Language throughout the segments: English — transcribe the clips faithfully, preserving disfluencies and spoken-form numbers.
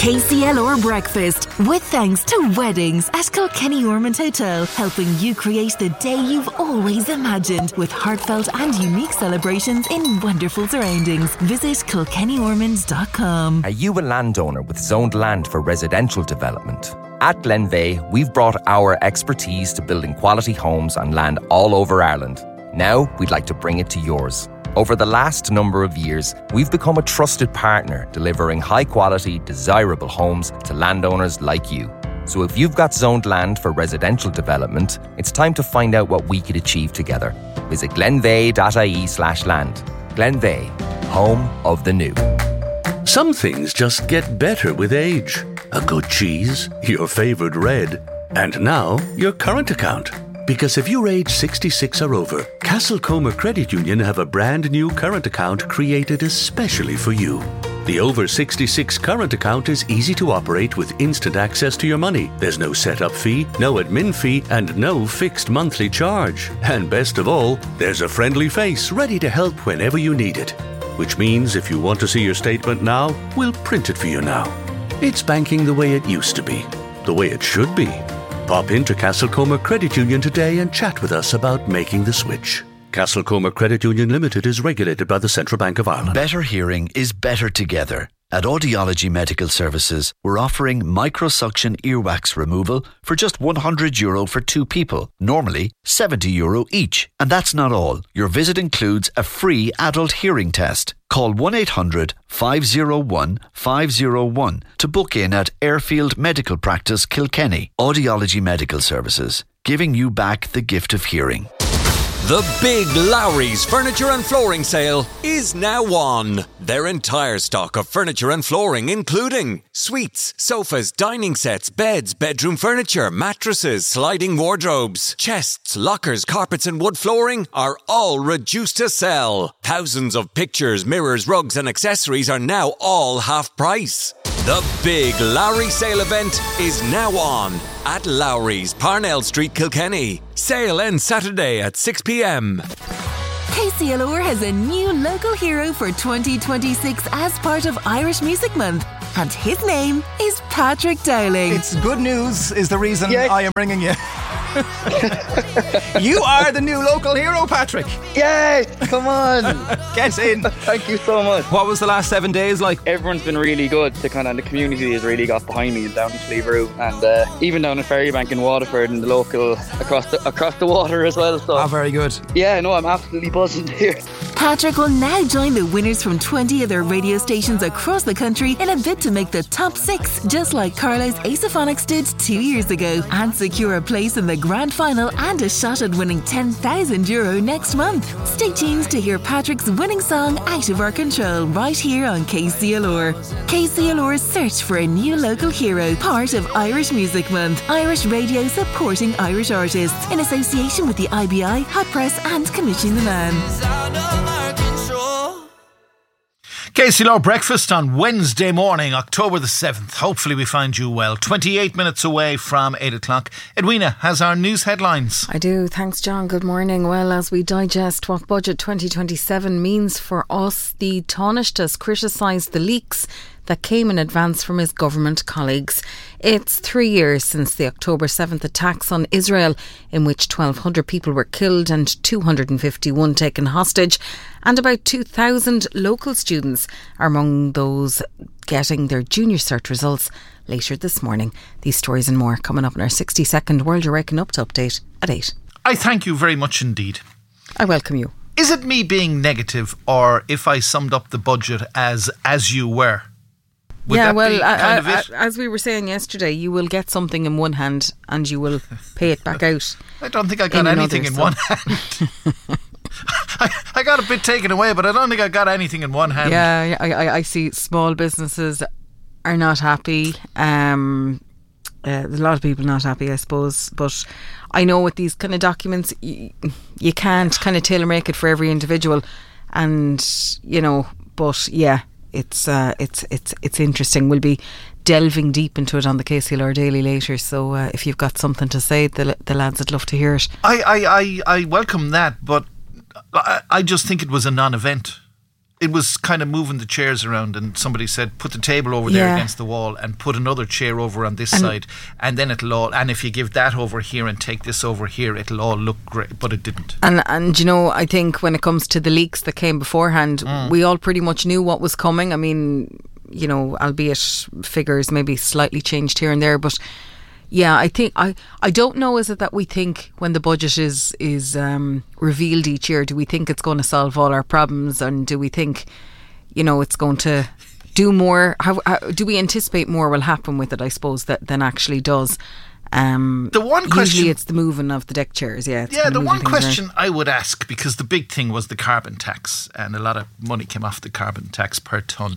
K C L R Breakfast, with thanks to Weddings at Kilkenny Ormond Hotel, helping you create the day you've always imagined with heartfelt and unique celebrations in wonderful surroundings. Visit kilkenny ormond dot com. Are you a landowner with zoned land for residential development? At Glenveigh, we've brought our expertise to building quality homes on land all over Ireland. Now, we'd like to bring it to yours. Over the last number of years, we've become a trusted partner, delivering high-quality, desirable homes to landowners like you. So if you've got zoned land for residential development, it's time to find out what we could achieve together. Visit glenveigh.ie slash land. Glenveigh, home of the new. Some things just get better with age. A good cheese, your favourite red, and now your current account. Because if you're age sixty-six or over, Castlecomer Credit Union have a brand new current account created especially for you. The over sixty-six current account is easy to operate with instant access to your money. There's no setup fee, no admin fee, and no fixed monthly charge. And best of all, there's a friendly face ready to help whenever you need it. Which means if you want to see your statement now, we'll print it for you now. It's banking the way it used to be, the way it should be. Pop into Castlecomer Credit Union today and chat with us about making the switch. Castlecomer Credit Union Limited is regulated by the Central Bank of Ireland. Better hearing is better together. At Audiology Medical Services, we're offering microsuction earwax removal for just one hundred euro for two people, normally seventy euro each. And that's not all. Your visit includes a free adult hearing test. Call one eight hundred five oh one five oh one to book in at Airfield Medical Practice, Kilkenny. Audiology Medical Services, giving you back the gift of hearing. The Big Lowry's Furniture and Flooring Sale is now on. Their entire stock of furniture and flooring, including suites, sofas, dining sets, beds, bedroom furniture, mattresses, sliding wardrobes, chests, lockers, carpets and wood flooring, are all reduced to sell. Thousands of pictures, mirrors, rugs and accessories are now all half price. The Big Lowry Sale event is now on at Lowry's, Parnell Street, Kilkenny. Sale ends Saturday at six p.m. K C L R has a new local hero for twenty twenty-six as part of Irish Music Month, and his name is Patrick Dowling. It's good news is the reason yes. I am ringing you. You are the new local hero, Patrick. Yay! Come on. Get in. Thank you so much. What was the last seven days like? Everyone's been really good. The kind of the community has really got behind me down in Slieve and uh, even down in Ferrybank in Waterford and the local across the across the water as well. So ah, very good. Yeah, no, I'm absolutely buzzing here. Patrick will now join the winners from twenty other radio stations across the country in a bid to make the top six, just like Carlo's Acephonics did two years ago, and secure a place in the grand final and a shot at winning ten thousand euro next month. Stay tuned to hear Patrick's winning song Out of Our Control right here on K C L R. K C L R's search for a new local hero, part of Irish Music Month. Irish radio supporting Irish artists in association with the I B I, Hot Press and Commission the Man. K C L R Breakfast on Wednesday morning, October the seventh. Hopefully we find you well. twenty-eight minutes away from eight o'clock. Edwina has our news headlines. I do. Thanks, John. Good morning. Well, as we digest what Budget twenty twenty-seven means for us, the Taoiseach has criticised the leaks that came in advance from his government colleagues. It's three years since the October seventh attacks on Israel, in which twelve hundred people were killed and two hundred fifty-one taken hostage, and about two thousand local students are among those getting their junior cert results later this morning. These stories and more coming up in our sixty second World You're Waking Up to update at eight. I thank you very much indeed. I welcome you. Is it me being negative, or if I summed up the budget as as you were? Would yeah, that well, be kind of I, it? I, as we were saying yesterday, you will get something in one hand and you will pay it back out. I don't think I got in anything another, in so. one hand. I, I got a bit taken away, but I don't think I got anything in one hand. Yeah, I, I, I see small businesses are not happy. Um, uh, there's a lot of people not happy, I suppose. But I know with these kind of documents, you, you can't kind of tailor make it for every individual. And, you know, but yeah. It's uh, it's it's it's interesting. We'll be delving deep into it on the K C L R Daily later. So uh, if you've got something to say, the the lads would love to hear it. I I, I, I welcome that, but I, I just think it was a non-event. it was kind of moving the chairs around, and somebody said, put the table over there Yeah. against the wall and put another chair over on this And- side, and then it'll all, and if you give that over here and take this over here, it'll all look great, but it didn't. And, and you know, I think when it comes to the leaks that came beforehand, Mm. we all pretty much knew what was coming. I mean, you know, albeit figures maybe slightly changed here and there, but yeah, I think I, I don't know. Is it that we think when the budget is is um, revealed each year, do we think it's going to solve all our problems, and do we think, you know, it's going to do more? How, how do we anticipate more will happen with it? I suppose that than actually does. Um, The one question- usually it's the moving of the deck chairs. Yeah, it's Yeah, kinda the moving one things around. question I would ask, because the big thing was the carbon tax, and a lot of money came off the carbon tax per tonne.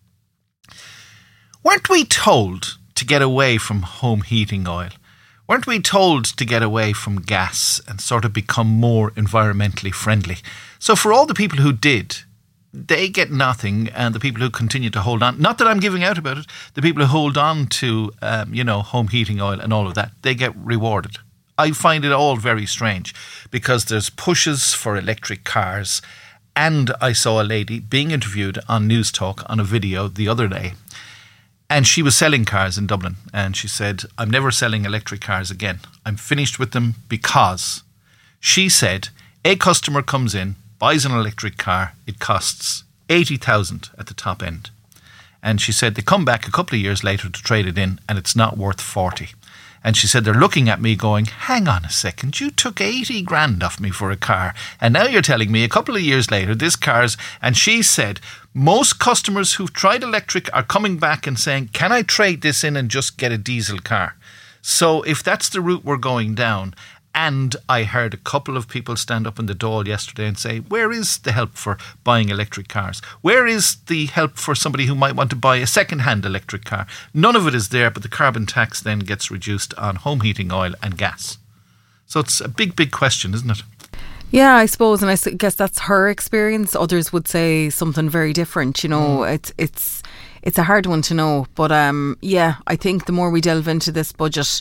Weren't we told to get away from home heating oil? Weren't we told to get away from gas and sort of become more environmentally friendly? So for all the people who did, they get nothing, and the people who continue to hold on, not that I'm giving out about it, the people who hold on to, um, you know, home heating oil and all of that, they get rewarded. I find it all very strange, because there's pushes for electric cars, and I saw a lady being interviewed on News Talk on a video the other day, and she was selling cars in Dublin, and she said, I'm never selling electric cars again. I'm finished with them because, she said, a customer comes in, buys an electric car, it costs eighty thousand at the top end. And she said they come back a couple of years later to trade it in, and it's not worth forty. And she said they're looking at me going, hang on a second, you took eighty grand off me for a car, and now you're telling me a couple of years later this car's... And she said most customers who've tried electric are coming back and saying, can I trade this in and just get a diesel car? So if that's the route we're going down... And I heard a couple of people stand up in the Dáil yesterday and say, where is the help for buying electric cars? Where is the help for somebody who might want to buy a second-hand electric car? None of it is there, but the carbon tax then gets reduced on home heating oil and gas. So it's a big, big question, isn't it? Yeah, I suppose, and I s- guess that's her experience. Others would say something very different. You know, Mm. it's it's it's a hard one to know. But um, yeah, I think the more we delve into this budget,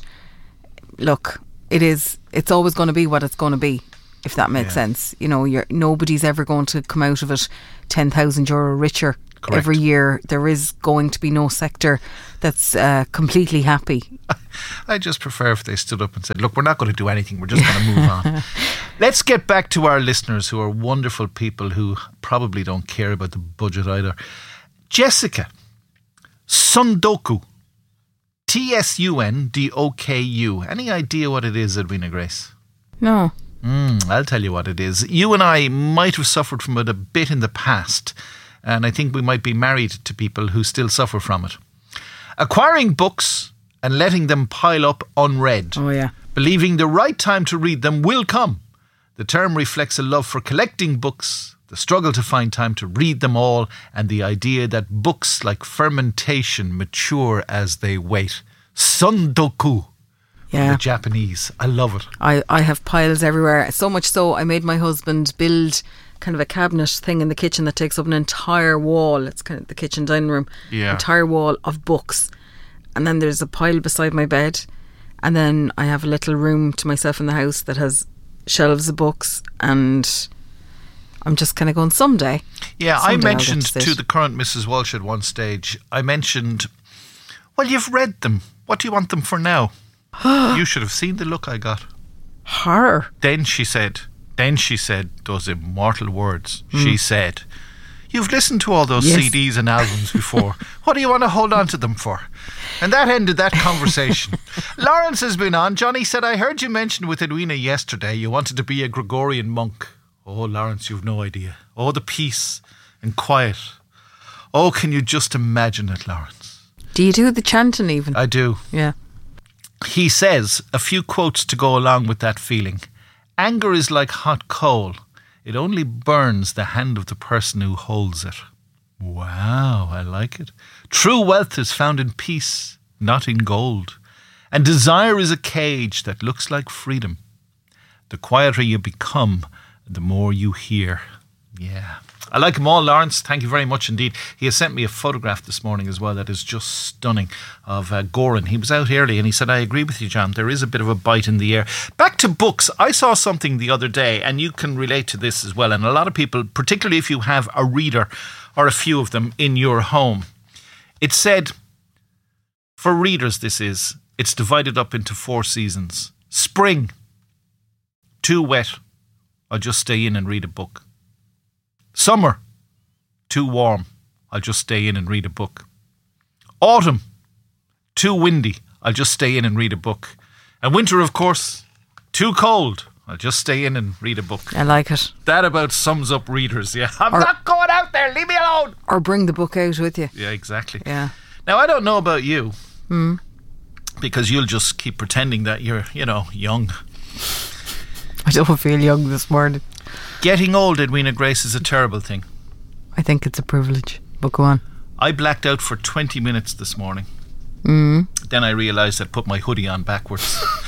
look, it is. It's always going to be what it's going to be, if that makes Yeah. sense. You know, you're nobody's ever going to come out of it ten thousand euro richer. Correct. Every year. There is going to be no sector that's uh, completely happy. I just prefer if they stood up and said, look, we're not going to do anything, we're just going to move on. Let's get back to our listeners, who are wonderful people who probably don't care about the budget either. Jessica, Sundoku, T S U N D O K U. Any idea what it is, Edwina Grace? No. Mm, I'll tell you what it is. You and I might have suffered from it a bit in the past, and I think we might be married to people who still suffer from it. Acquiring books and letting them pile up unread. Oh, yeah. Believing the right time to read them will come. The term reflects a love for collecting books, the struggle to find time to read them all, and the idea that books, like fermentation, mature as they wait. Sundoku. Yeah. The Japanese. I love it. I, I have piles everywhere. So much so, I made my husband build kind of a cabinet thing in the kitchen that takes up an entire wall. It's kind of the kitchen dining room. Yeah. Entire wall of books. And then there's a pile beside my bed. And then I have a little room to myself in the house that has shelves of books. And I'm just kind of going, someday. Yeah, someday I I'll get mentioned to, sit. to the current Missus Walsh at one stage, I mentioned, well, you've read them. What do you want them for now? You should have seen the look I got. Horror. Then she said, then she said those immortal words. Mm. She said, you've listened to all those Yes. C Ds and albums before. What do you want to hold on to them for? And that ended that conversation. Lawrence has been on. Johnny said, I heard you mention with Edwina yesterday you wanted to be a Gregorian monk. Oh, Lawrence, you've no idea. Oh, the peace and quiet. Oh, can you just imagine it, Lawrence? Do you do the chanting even? I do. Yeah. He says, a few quotes to go along with that feeling. Anger is like hot coal. It only burns the hand of the person who holds it. Wow, I like it. True wealth is found in peace, not in gold. And desire is a cage that looks like freedom. The quieter you become, the more you hear. Yeah. I like them all, Lawrence. Thank you very much indeed. He has sent me a photograph this morning as well that is just stunning of uh, Goran. He was out early and he said, I agree with you, John. There is a bit of a bite in the air. Back to books. I saw something the other day, and you can relate to this as well. And a lot of people, particularly if you have a reader or a few of them in your home, it said, for readers this is, it's divided up into four seasons. Spring, too wet, I'll just stay in and read a book. Summer, too warm, I'll just stay in and read a book. Autumn, too windy, I'll just stay in and read a book. And winter, of course, too cold, I'll just stay in and read a book. I like it. That about sums up readers, yeah. I'm or, not going out there, leave me alone. Or bring the book out with you. Yeah, exactly. Yeah. Now, I don't know about you, mm. because you'll just keep pretending that you're, you know, young. I don't feel young this morning. Getting old, Edwina Grace, is a terrible thing. I think it's a privilege, but go on. I blacked out for twenty minutes this morning. Mm. Then I realised I'd put my hoodie on backwards.